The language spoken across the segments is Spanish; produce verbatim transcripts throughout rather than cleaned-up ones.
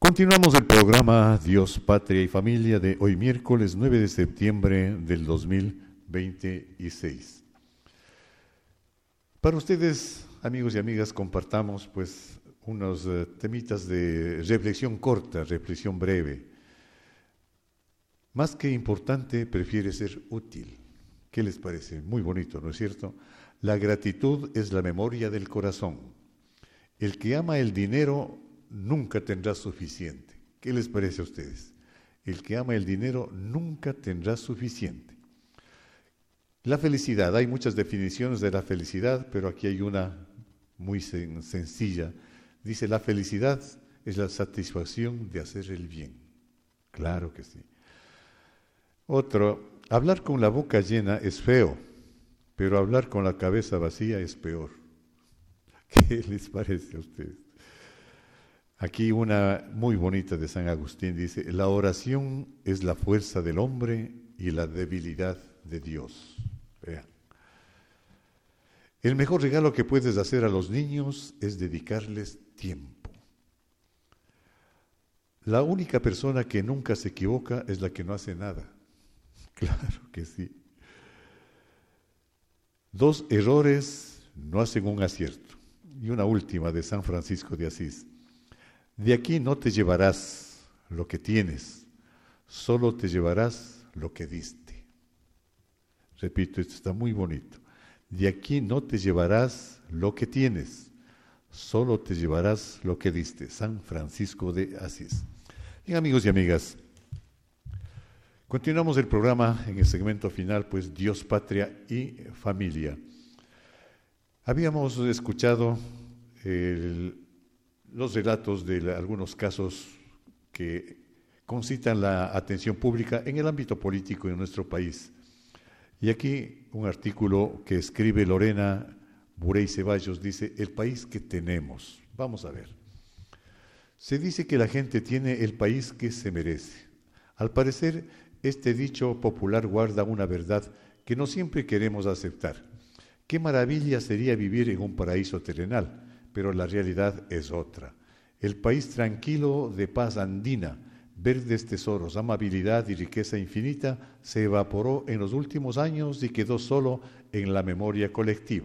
Continuamos el programa Dios, Patria y Familia de hoy miércoles nueve de septiembre del dos mil veintiséis. Para ustedes, amigos y amigas, compartamos pues unos uh, temitas de reflexión corta, reflexión breve. Más que importante, prefiere ser útil. ¿Qué les parece? Muy bonito, ¿no es cierto? La gratitud es la memoria del corazón. El que ama el dinero nunca tendrá suficiente. ¿Qué les parece a ustedes? El que ama el dinero nunca tendrá suficiente. La felicidad, hay muchas definiciones de la felicidad, pero aquí hay una muy sen- sencilla. Dice, la felicidad es la satisfacción de hacer el bien. Claro que sí. Otro, hablar con la boca llena es feo, pero hablar con la cabeza vacía es peor. ¿Qué les parece a ustedes? Aquí una muy bonita de San Agustín dice, la oración es la fuerza del hombre y la debilidad de Dios. Vean. El mejor regalo que puedes hacer a los niños es dedicarles tiempo. La única persona que nunca se equivoca es la que no hace nada. Claro que sí. Dos errores no hacen un acierto. Y una última de San Francisco de Asís. De aquí no te llevarás lo que tienes, solo te llevarás lo que diste. Repito, esto está muy bonito. De aquí no te llevarás lo que tienes, solo te llevarás lo que diste. San Francisco de Asís. Bien, amigos y amigas, continuamos el programa en el segmento final, pues Dios, Patria y Familia. Habíamos escuchado el los relatos de la, algunos casos que concitan la atención pública en el ámbito político en nuestro país. Y aquí un artículo que escribe Lorena Burey Ceballos dice, el país que tenemos. Vamos a ver. Se dice que la gente tiene el país que se merece. Al parecer, este dicho popular guarda una verdad que no siempre queremos aceptar. Qué maravilla sería vivir en un paraíso terrenal, pero la realidad es otra. El país tranquilo de paz andina, verdes tesoros, amabilidad y riqueza infinita se evaporó en los últimos años y quedó solo en la memoria colectiva.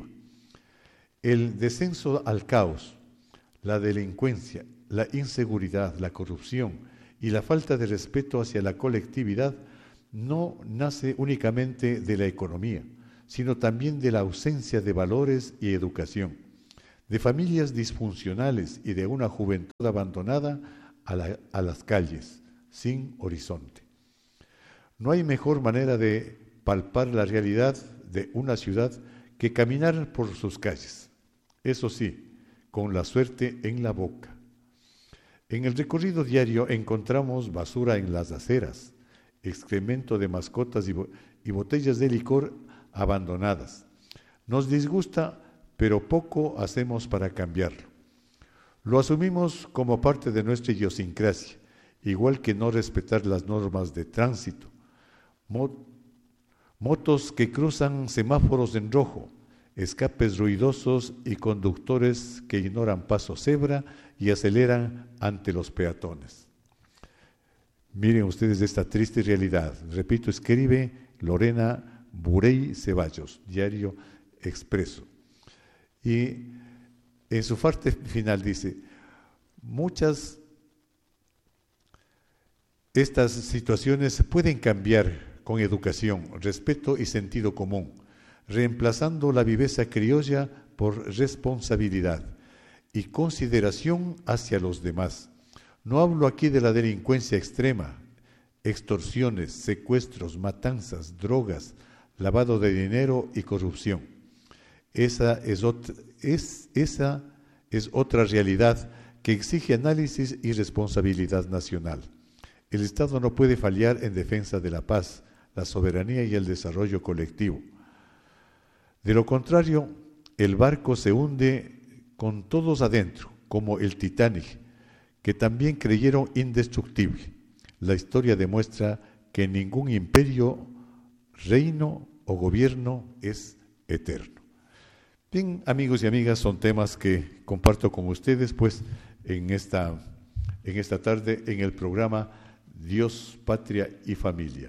El descenso al caos, la delincuencia, la inseguridad, la corrupción y la falta de respeto hacia la colectividad no nace únicamente de la economía, sino también de la ausencia de valores y educación, de familias disfuncionales y de una juventud abandonada a, la, a las calles, sin horizonte. No hay mejor manera de palpar la realidad de una ciudad que caminar por sus calles, eso sí, con la suerte en la boca. En el recorrido diario encontramos basura en las aceras, excremento de mascotas y, bo- y botellas de licor abandonadas. Nos disgusta, pero poco hacemos para cambiarlo. Lo asumimos como parte de nuestra idiosincrasia, igual que no respetar las normas de tránsito. Mo- motos que cruzan semáforos en rojo, escapes ruidosos y conductores que ignoran paso cebra y aceleran ante los peatones. Miren ustedes esta triste realidad. Repito, escribe Lorena Burey Ceballos, Diario Expreso. Y en su parte final dice, muchas estas situaciones pueden cambiar con educación, respeto y sentido común, reemplazando la viveza criolla por responsabilidad y consideración hacia los demás. No hablo aquí de la delincuencia extrema, extorsiones, secuestros, matanzas, drogas, lavado de dinero y corrupción. Esa es, otra, es, esa es otra realidad que exige análisis y responsabilidad nacional. El Estado no puede fallar en defensa de la paz, la soberanía y el desarrollo colectivo. De lo contrario, el barco se hunde con todos adentro, como el Titanic, que también creyeron indestructible. La historia demuestra que ningún imperio, reino o gobierno es eterno. Bien, amigos y amigas, son temas que comparto con ustedes, pues, en esta en esta tarde en el programa Dios, Patria y Familia.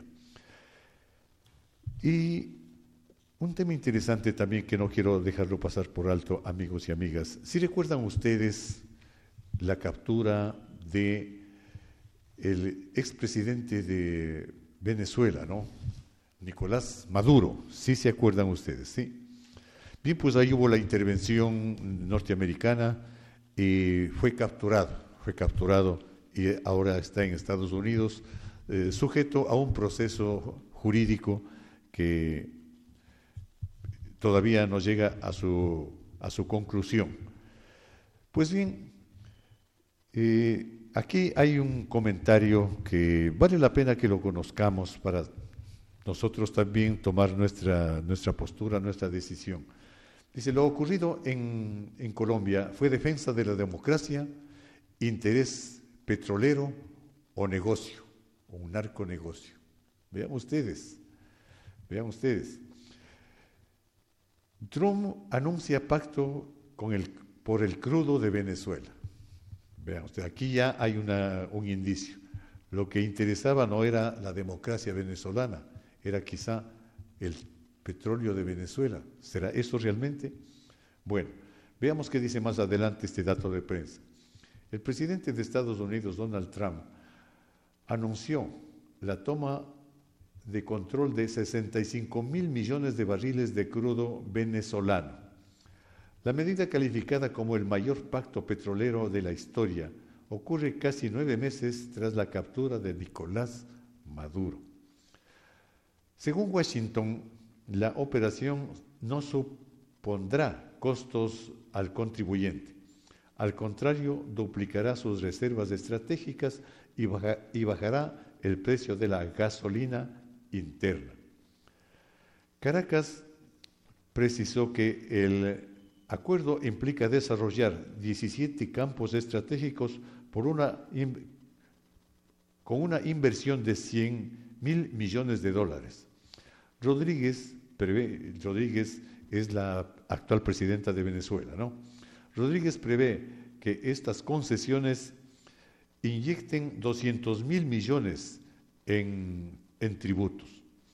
Y un tema interesante también que no quiero dejarlo pasar por alto, amigos y amigas. ¿Sí recuerdan ustedes la captura de el expresidente de Venezuela, ¿no? Nicolás Maduro? ¿Sí se acuerdan ustedes? Sí. Bien, pues ahí hubo la intervención norteamericana y fue capturado, fue capturado y ahora está en Estados Unidos, eh, sujeto a un proceso jurídico que todavía no llega a su, a su conclusión. Pues bien, eh, aquí hay un comentario que vale la pena que lo conozcamos para nosotros también tomar nuestra, nuestra postura, nuestra decisión. Dice, lo ocurrido en, en Colombia fue defensa de la democracia, interés petrolero o negocio, o un narconegocio. Vean ustedes, vean ustedes. Trump anuncia pacto con el, por el crudo de Venezuela. Vean ustedes, aquí ya hay una, un indicio. Lo que interesaba no era la democracia venezolana, era quizá el petróleo de Venezuela. ¿Será eso realmente? Bueno, veamos qué dice más adelante este dato de prensa. El presidente de Estados Unidos, Donald Trump, anunció la toma de control de sesenta y cinco mil millones de barriles de crudo venezolano. La medida, calificada como el mayor pacto petrolero de la historia, ocurre casi nueve meses tras la captura de Nicolás Maduro. Según Washington, la operación no supondrá costos al contribuyente. Al contrario, duplicará sus reservas estratégicas y, baja, y bajará el precio de la gasolina interna. Caracas precisó que el acuerdo implica desarrollar diecisiete campos estratégicos por una, con una inversión de cien mil millones de dólares. Rodríguez, prevé, Rodríguez es la actual presidenta de Venezuela, ¿no? Rodríguez prevé que estas concesiones inyecten doscientos mil millones en, en tributos.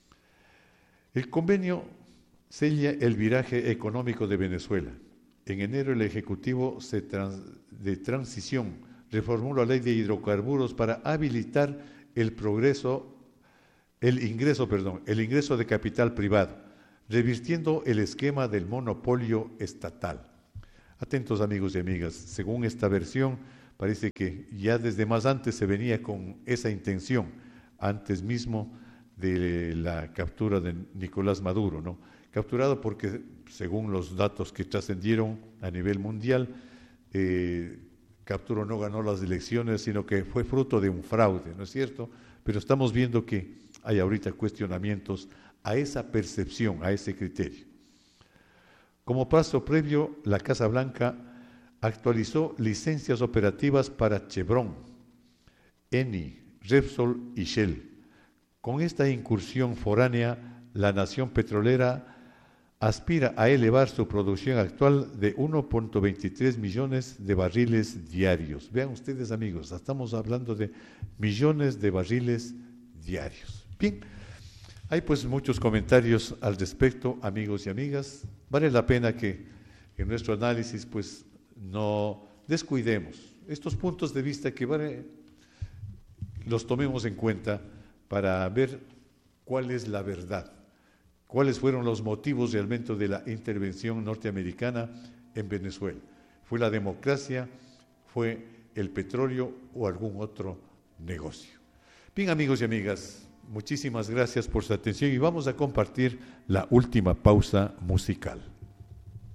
El convenio sella el viraje económico de Venezuela. En enero el Ejecutivo se trans, de Transición reformó la ley de hidrocarburos para habilitar el progreso, el ingreso, perdón, el ingreso de capital privado, revirtiendo el esquema del monopolio estatal. Atentos, amigos y amigas, según esta versión, parece que ya desde más antes se venía con esa intención, antes mismo de la captura de Nicolás Maduro, ¿no? Capturado porque, según los datos que trascendieron a nivel mundial, eh, Capturo no ganó las elecciones, sino que fue fruto de un fraude, ¿no es cierto? Pero estamos viendo que hay ahorita cuestionamientos a esa percepción, a ese criterio. Como paso previo, la Casa Blanca actualizó licencias operativas para Chevron, Eni, Repsol y Shell. Con esta incursión foránea, la nación petrolera aspira a elevar su producción actual de uno punto veintitrés millones de barriles diarios. Vean ustedes, amigos, estamos hablando de millones de barriles diarios. Bien, hay pues muchos comentarios al respecto, amigos y amigas. Vale la pena que en nuestro análisis pues no descuidemos estos puntos de vista, que vale, los tomemos en cuenta para ver cuál es la verdad, cuáles fueron los motivos realmente de la intervención norteamericana en Venezuela. ¿Fue la democracia, fue el petróleo o algún otro negocio? Bien, amigos y amigas, muchísimas gracias por su atención y vamos a compartir la última pausa musical.